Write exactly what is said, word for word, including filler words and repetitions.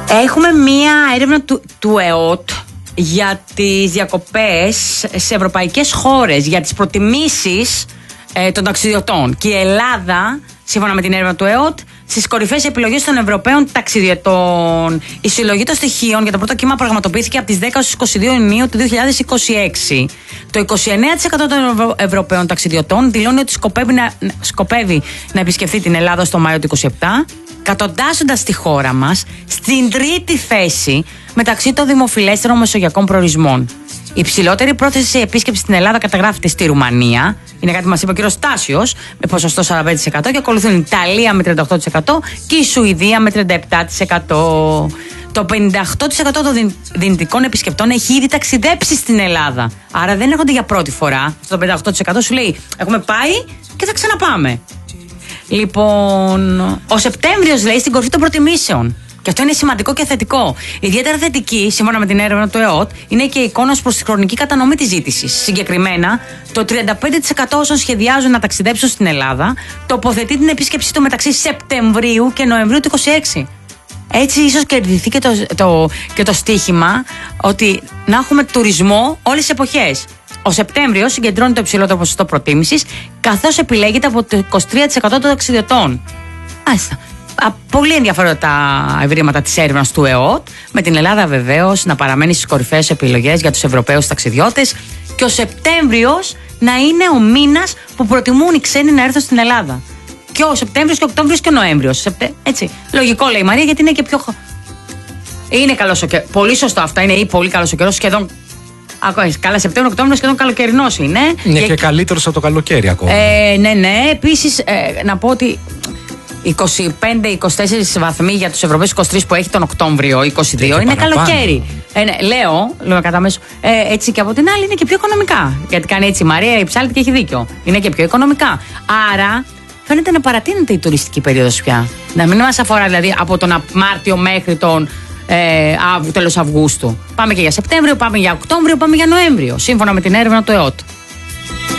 Έχουμε μία έρευνα του, του ΕΟΤ για τις διακοπές σε ευρωπαϊκές χώρες, για τις προτιμήσεις ε, των ταξιδιωτών. Και η Ελλάδα, σύμφωνα με την έρευνα του ΕΟΤ, στις κορυφαίες επιλογές των Ευρωπαίων ταξιδιωτών. Η συλλογή των στοιχείων για το πρώτο κύμα πραγματοποιήθηκε από τις δέκα στους είκοσι δύο Ιουνίου του δύο χιλιάδες είκοσι έξι. Το είκοσι εννέα τοις εκατό των Ευρω... Ευρωπαίων ταξιδιωτών δηλώνει ότι σκοπεύει να, σκοπεύει να επισκεφθεί την Ελλάδα στο Μάιο του είκοσι επτά, κατοντάζοντας τη χώρα μας στην τρίτη θέση μεταξύ των δημοφιλέστερων μεσογειακών προορισμών. Η υψηλότερη πρόθεση επίσκεψη στην Ελλάδα καταγράφεται στη Ρουμανία. Είναι κάτι που μας είπε ο κύριος Στάσιος, με ποσοστό σαράντα πέντε τοις εκατό, και ακολουθούν η Ιταλία με τριάντα οκτώ τοις εκατό και η Σουηδία με τριάντα επτά τοις εκατό. Το πενήντα οκτώ τοις εκατό των δυνητικών επισκεπτών έχει ήδη ταξιδέψει στην Ελλάδα. Άρα δεν έρχονται για πρώτη φορά. Στο πενήντα οκτώ τοις εκατό σου λέει: έχουμε πάει και θα ξαναπάμε. Λοιπόν, ο Σεπτέμβριος λέει στην κορυφή των προτιμήσεων. Και αυτό είναι σημαντικό και θετικό. Ιδιαίτερα θετική, σύμφωνα με την έρευνα του ΕΟΤ, είναι και η εικόνα προς τη χρονική κατανομή της ζήτησης. Συγκεκριμένα, το τριάντα πέντε τοις εκατό όσων σχεδιάζουν να ταξιδέψουν στην Ελλάδα τοποθετεί την επίσκεψή του μεταξύ Σεπτεμβρίου και Νοεμβρίου του είκοσι έξι. Έτσι, ίσως κερδιθεί και το, το, και το στίχημα ότι να έχουμε τουρισμό όλες τις εποχές. Ο Σεπτέμβριος συγκεντρώνει το υψηλότερο ποσοστό προτίμησης, καθώς επιλέγεται από το είκοσι τρία τοις εκατό των ταξιδιωτών. Άστα. Πολύ ενδιαφέροντα τα ευρήματα της έρευνας του ΕΟΤ, με την Ελλάδα βεβαίως να παραμένει στις κορυφαίες επιλογές για τους Ευρωπαίους ταξιδιώτες και ο Σεπτέμβριος να είναι ο μήνας που προτιμούν οι ξένοι να έρθουν στην Ελλάδα. Και ο Σεπτέμβριος και ο Οκτώβριος και ο Νοέμβριος. Έτσι. Λογικό λέει η Μαρία, γιατί είναι και πιο. Είναι καλός ο καιρός. Πολύ σωστό αυτό είναι, ή πολύ καλός ο καιρός, σχεδόν. Ακόμα, καλά, Σεπτέμβριο, Οκτώβριο σχεδόν καλοκαιρινός είναι. Είναι και, και καλύτερος από το καλοκαίρι ακόμα. Ε, ναι, ναι. Επίσης, ε, να πω ότι είκοσι πέντε είκοσι τέσσερα βαθμοί για τους Ευρωπαίους, είκοσι τρία που έχει τον Οκτώβριο, είκοσι δύο και είναι παραπάνω. Καλοκαίρι. Ε, ναι, λέω, λέω κατά μέσο. Ε, έτσι και από την άλλη είναι και πιο οικονομικά. Γιατί κάνει έτσι η Μαρία, η Ψάλτη, και έχει δίκιο. Είναι και πιο οικονομικά. Άρα φαίνεται να παρατείνεται η τουριστική περίοδος πια. Να μην μας αφορά δηλαδή από τον Μάρτιο μέχρι τον ε, τέλος Αυγούστου. Πάμε και για Σεπτέμβριο, πάμε για Οκτώβριο, πάμε για Νοέμβριο. Σύμφωνα με την έρευνα του ΕΟΤ.